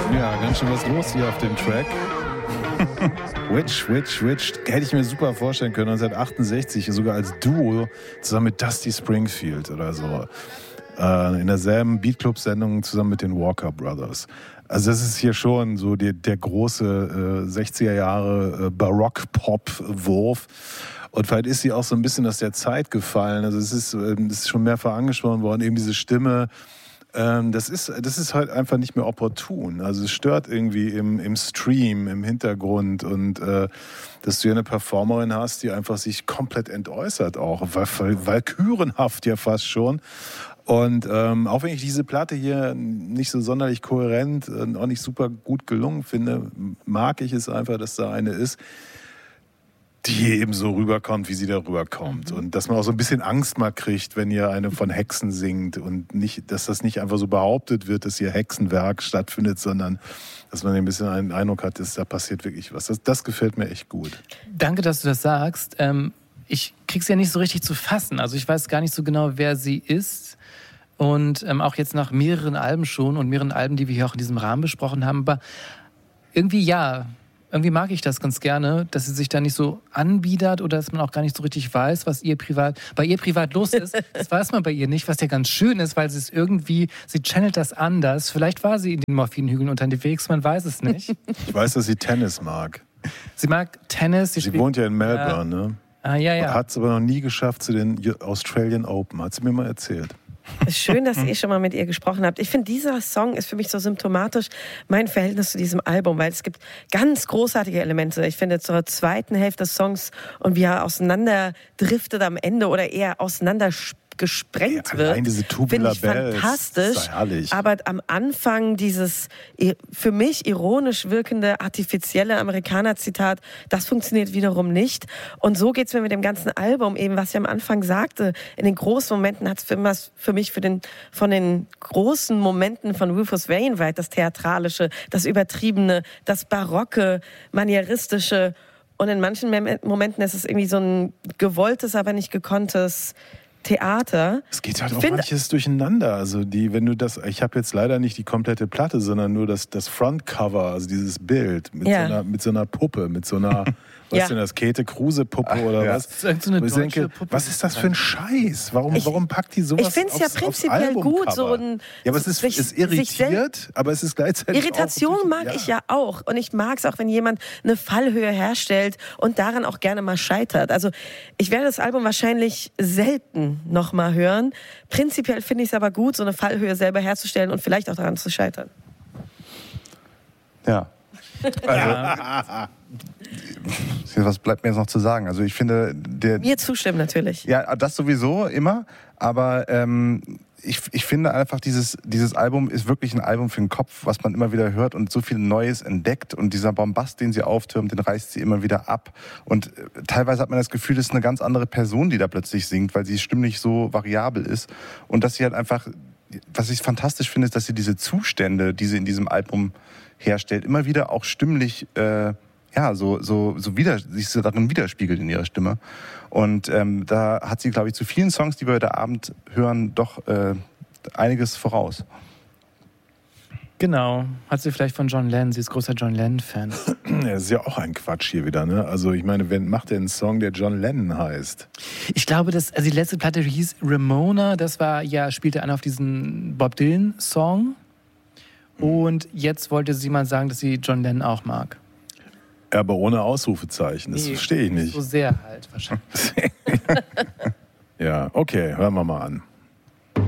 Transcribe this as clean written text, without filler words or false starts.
Ja, ganz schön was los hier auf dem Track. Witch. Hätte ich mir super vorstellen können, 1968, sogar als Duo zusammen mit Dusty Springfield oder so. In derselben Beatclub-Sendung zusammen mit den Walker Brothers. Also das ist hier schon so der große 60er Jahre Barock-Pop-Wurf. Und vielleicht ist sie auch so ein bisschen aus der Zeit gefallen. Also es ist schon mehrfach angesprochen worden, eben diese Stimme. Das ist halt einfach nicht mehr opportun. Also es stört irgendwie im Stream, im Hintergrund und dass du hier eine Performerin hast, die einfach sich komplett entäußert auch, walkürenhaft ja fast schon. Und auch wenn ich diese Platte hier nicht so sonderlich kohärent und auch nicht super gut gelungen finde, mag ich es einfach, dass da eine ist, die eben so rüberkommt, wie sie da rüberkommt. Und dass man auch so ein bisschen Angst mal kriegt, wenn hier eine von Hexen singt und nicht, dass das nicht einfach so behauptet wird, dass hier Hexenwerk stattfindet, sondern dass man ein bisschen einen Eindruck hat, dass da passiert wirklich was. Das gefällt mir echt gut. Danke, dass du das sagst. Ich krieg's ja nicht so richtig zu fassen. Also ich weiß gar nicht so genau, wer sie ist. Und auch jetzt nach mehreren Alben schon und mehreren Alben, die wir hier auch in diesem Rahmen besprochen haben. Aber irgendwie mag ich das ganz gerne, dass sie sich da nicht so anbiedert oder dass man auch gar nicht so richtig weiß, was bei ihr privat los ist. Das weiß man bei ihr nicht, was ja ganz schön ist, weil sie channelt das anders. Vielleicht war sie in den Morphinhügeln unterwegs, man weiß es nicht. Ich weiß, dass sie Tennis mag. Sie mag Tennis. Sie wohnt ja in Melbourne, ne? Ja. Hat es aber noch nie geschafft zu den Australian Open, hat sie mir mal erzählt. Es ist schön, dass ihr schon mal mit ihr gesprochen habt. Ich finde, dieser Song ist für mich so symptomatisch mein Verhältnis zu diesem Album, weil es gibt ganz großartige Elemente. Ich finde, zur zweiten Hälfte des Songs und wie er auseinanderdriftet am Ende oder eher gesprengt wird, finde ich fantastisch. Aber am Anfang dieses für mich ironisch wirkende, artifizielle Amerikaner-Zitat, das funktioniert wiederum nicht. Und so geht's mir mit dem ganzen Album eben, was ich am Anfang sagte. In den großen Momenten hat es für mich von den großen Momenten von Rufus Wainwright, das Theatralische, das Übertriebene, das Barocke, Manieristische. Und in manchen Momenten ist es irgendwie so ein gewolltes, aber nicht gekonntes Theater. Es geht halt auch manches durcheinander. Also ich habe jetzt leider nicht die komplette Platte, sondern nur das Frontcover, also dieses Bild mit so einer Puppe, mit so einer, was ist denn das, Käthe Kruse Puppe oder was? Das ist so eine deutsche denke, Puppe. Was ist das für ein Scheiß? Warum packt die sowas Ich finde es ja prinzipiell gut, so ein... Ja, aber es ist irritiert, aber es ist gleichzeitig Irritation auch mag ich ja auch. Und ich mag es auch, wenn jemand eine Fallhöhe herstellt und daran auch gerne mal scheitert. Also ich werde das Album wahrscheinlich selten noch mal hören. Prinzipiell finde ich es aber gut, so eine Fallhöhe selber herzustellen und vielleicht auch daran zu scheitern. Ja. Was bleibt mir jetzt noch zu sagen? Also ich finde... Mir zustimmen natürlich. Ja, das sowieso immer. Aber ich finde einfach, dieses Album ist wirklich ein Album für den Kopf, was man immer wieder hört und so viel Neues entdeckt. Und dieser Bombast, den sie auftürmt, den reißt sie immer wieder ab. Und teilweise hat man das Gefühl, das ist eine ganz andere Person, die da plötzlich singt, weil sie stimmlich so variabel ist. Und dass sie halt einfach, was ich fantastisch finde, ist, dass sie diese Zustände, die sie in diesem Album herstellt, immer wieder auch stimmlich sich so darin widerspiegelt in ihrer Stimme. Und da hat sie, glaube ich, zu vielen Songs, die wir heute Abend hören, doch einiges voraus. Genau. Hat sie vielleicht von John Lennon, sie ist großer John Lennon-Fan. Ja, das ist ja auch ein Quatsch hier wieder, ne? Also ich meine, wer macht denn einen Song, der John Lennon heißt? Ich glaube, die letzte Platte hieß Ramona, spielte einer auf diesen Bob Dylan-Song. Und jetzt wollte sie mal sagen, dass sie John Lennon auch mag. Aber ohne Ausrufezeichen, das verstehe ich nicht. So sehr halt wahrscheinlich. Ja, okay, hören wir mal an.